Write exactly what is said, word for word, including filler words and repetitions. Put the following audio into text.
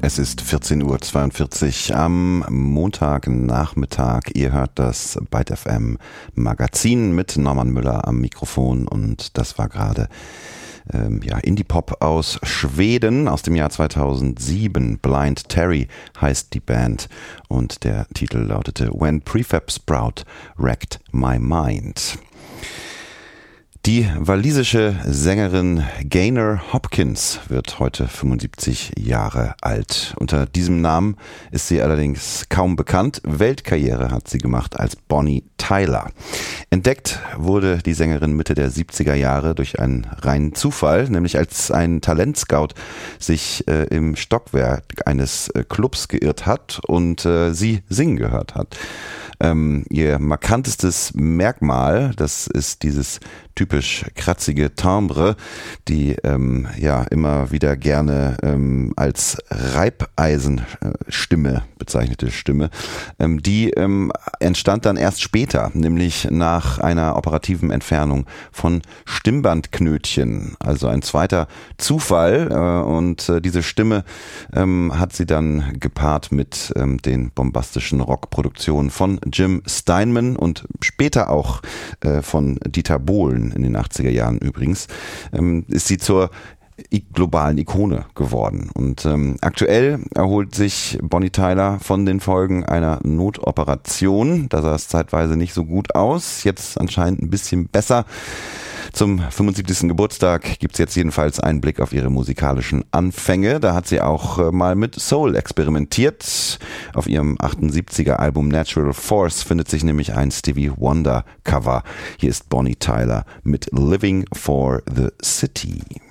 Es ist vierzehn Uhr zweiundvierzig am Montagnachmittag. Ihr hört das Byte F M Magazin mit Norman Müller am Mikrofon und das war gerade ähm, ja, Indie-Pop aus Schweden aus dem Jahr zweitausendsieben. Blind Terry heißt die Band und der Titel lautete When Prefab Sprout Wrecked My Mind. Die walisische Sängerin Gaynor Hopkins wird heute fünfundsiebzig Jahre alt. Unter diesem Namen ist sie allerdings kaum bekannt. Weltkarriere hat sie gemacht als Bonnie Tyler. Entdeckt wurde die Sängerin Mitte der siebziger Jahre durch einen reinen Zufall, nämlich als ein Talentscout sich äh, im Stockwerk eines äh, Clubs geirrt hat und äh, sie singen gehört hat. Ähm, ihr markantestes Merkmal, das ist dieses typisch kratzige Timbre, die ähm, ja immer wieder gerne ähm, als Reibeisenstimme bezeichnete Stimme, ähm, die ähm, entstand dann erst später, nämlich nach einer operativen Entfernung von Stimmbandknötchen, also ein zweiter Zufall äh, und äh, diese Stimme ähm, hat sie dann gepaart mit ähm, den bombastischen Rockproduktionen von Jim Steinman und später auch äh, von Dieter Bohlen in den achtziger Jahren übrigens, ähm, ist sie zur globalen Ikone geworden. Und ähm, aktuell erholt sich Bonnie Tyler von den Folgen einer Notoperation. Da sah es zeitweise nicht so gut aus, jetzt anscheinend ein bisschen besser. Zum fünfundsiebzigsten Geburtstag gibt's jetzt jedenfalls einen Blick auf ihre musikalischen Anfänge. Da hat sie auch äh, mal mit Soul experimentiert. Auf ihrem achtundsiebziger Album Natural Force findet sich nämlich ein Stevie Wonder Cover. Hier ist Bonnie Tyler mit Living for the City.